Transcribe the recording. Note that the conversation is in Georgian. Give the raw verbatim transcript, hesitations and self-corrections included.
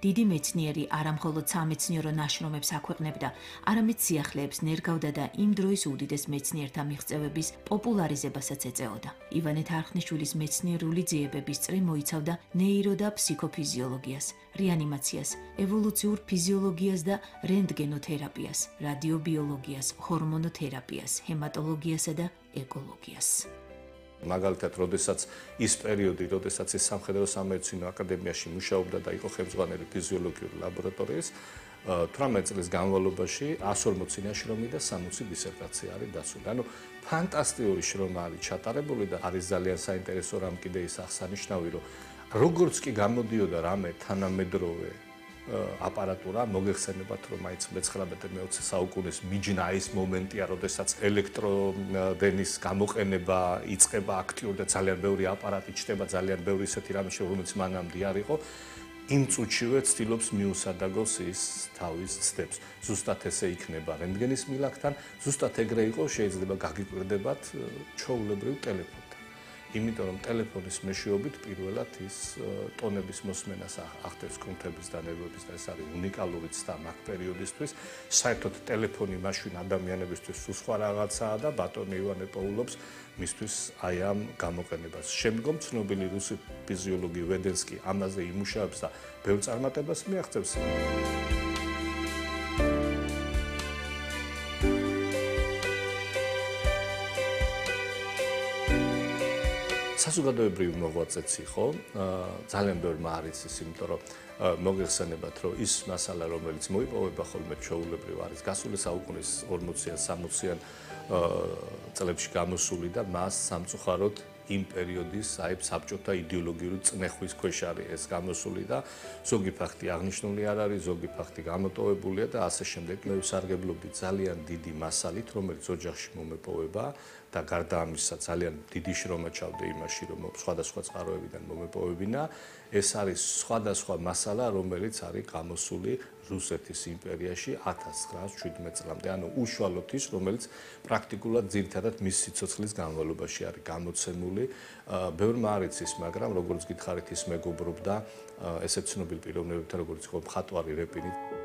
დიდი მეცნიერი არა მხოლოდ სამეცნიერო ნაშრომებს აქვეყნებდა, არამედ სიახლეებს ნერგავდა და იმ დროის უდიდეს მეცნიერთა მიღწევების პოპულარიზებასაც ეწეოდა. ივანე თარხნიშვილის მეცნიერული ძიებების წრე მოიცავდა ნეირო და ფსიქოფიზიოლოგიას, რეანიმაციას, ევოლუციურ ფიზიოლოგიას და რენტგენოთერაპიას, რადიობიოლოგიას, ჰორმონოთერაპიას, ჰემატოლოგიასა და ეკოლოგიას. მაგალითად, როდესაც ის პერიოდი, როდესაც ის სამხედრო სამედიცინო აკადემიაში მუშაობდა და იყო ხელმძღვანელი ფიზიოლოგიური ლაბორატორიის, თვრამეტ წლის განმავლობაში εκατს ორმოცი ნაშრომი და სამოცი დისერტაცია არის დაცული. ანუ ფანტასტიკური შრომა არის ჩატარებული და არის ძალიან საინტერესო რამ კიდე ის აღსანიშნავი, რომ როგორც კი გამოდიოდა რამე თანამედროვე აპარატურა, მოგეხსენებათ, რომ მაინც მეცხრამეტე მეოცე საუკუნის მიჯნა ის მომენტია, როდესაც ელექტროდენის გამოყენება იწყება აქტიური და ძალიან ბევრი აპარატი ჩნდება, ძალიან ბევრი ისეთი რამე, რომელიც მანამდე არ იყო. იმ წუთშივე ცდილობს მიუსადაგოს ის თავის ცდებს. ზუსტად ესე იქნება რენტგენის მილაკთან, ზუსტად ეგრე იყო, შეიძლება გაგიკვირდებათ ჩვეულებრივ ტელეფონთან. იმიტომ რომ ტელეფონის მეშვეობით პირველად ის ტონების მოსმენას ახდენს კუნთების და ნერვების და ეს არის უნიკალური ცდა მაგ პერიოდისთვის. საერთოდ ტელეფონი მაშინ ადამიანებისთვის სულ სხვა რაღაცაა და ბატონი ივანე პოულობს მისთვის აი ამ გამოყენებას. შემდგომ ცნობილი რუსი ფიზიოლოგი ვედენსკი ამაზე იმუშავებს და ბევრ წარმატებას მიაღწევს. საზოგადოებრივი მოღვაწეც იყო, ძალიან ბევრმა არ იცის, იმიტომ რომ მოგეხსენებათ, რომ ის მასალა, რომელიც მოიპოვება ხოლმე ჩვეულებრივ არის გასული საუკუნის ორმოციან სამოციან წლებში გამოსული და მას სამწუხაროდ იმ პერიოდის აი საბჭოთა იდეოლოგიური წნეხვის ქვეშ არის ეს გამოსული და ზოგი ფაქტი აღნიშნული არ არის, ზოგი ფაქტი გამოტოვებულია და ასე შემდეგ. მე ვსარგებლობდი ძალიან დიდი მასალით, რომელიც ოჯახში მომეპოვება და გარდა ამისა ძალიან დიდი შრომა ჩავდე იმაში, რომ სხვადასხვა წყაროებიდან მომეპოვებინა. ეს არის სხვადასხვა მასალა, რომელიც არის გამოსული რუსეთის იმპერიაში ათას ცხრაას შვიდმეტ წლამდე, ანუ უშუალოდ ის, რომელიც პრაქტიკულად ძირითადად მის სიცოცხლის განმავლობაში არის გამოცემული. ბევრმა არ იცის, მაგრამ როგორც გითხარით, ის მეგობრობდა ესეთ ცნობილ პიროვნებებთან, როგორც იყო მხატვარი რეპინი.